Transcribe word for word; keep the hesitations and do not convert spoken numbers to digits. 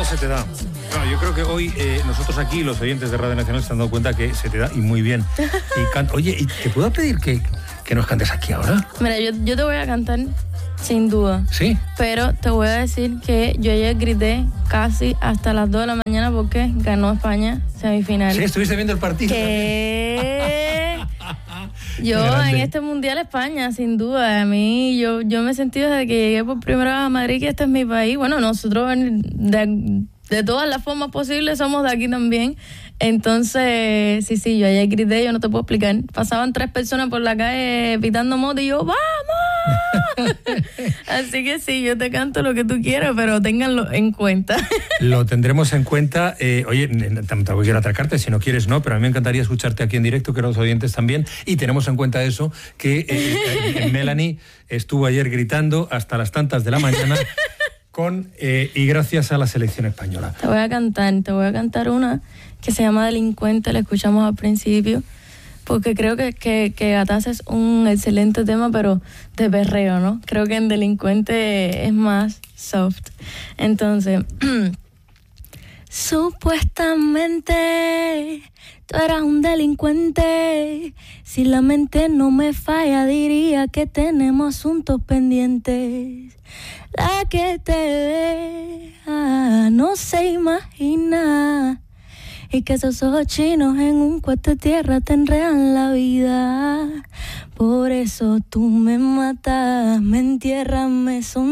se te da. Bueno, yo creo que hoy eh, nosotros aquí, los oyentes de Radio Nacional, se han dado cuenta que se te da y muy bien. Y can... Oye, ¿y te puedo pedir que, que nos cantes aquí ahora? Mira, yo, yo te voy a cantar sin duda. ¿Sí? Pero te voy a decir que yo ayer grité casi hasta las dos de la mañana porque ganó España semifinal. Sí, estuviste viendo el partido. ¿Qué? Yo en este Mundial España, sin duda. A mí, yo, yo me he sentido desde que llegué por primera vez a Madrid que este es mi país. Bueno, nosotros de, de todas las formas posibles somos de aquí también. Entonces, sí, sí, yo ayer grité, yo no te puedo explicar. Pasaban tres personas por la calle pitando moto y yo, ¡vamos! Así que sí, yo te canto lo que tú quieras, pero ténganlo en cuenta. Lo tendremos en cuenta. Eh, oye, tampoco quiero atracarte, si no quieres no, pero a mí me encantaría escucharte aquí en directo, que los oyentes también, y tenemos en cuenta eso, que eh, Melanie estuvo ayer gritando hasta las tantas de la mañana con eh, y gracias a la selección española. Te voy a cantar, te voy a cantar una que se llama Delincuente, la escuchamos al principio, porque creo que, que, que Gataz es un excelente tema, pero de perreo, ¿no? Creo que en Delincuente es más soft. Entonces, supuestamente tú eras un delincuente. Si la mente no me falla, diría que tenemos asuntos pendientes. La que te vea no se imagina, y que esos ojos chinos en un cuarto de tierra te enredan la vida. Por eso tú me matas, me entierras, me son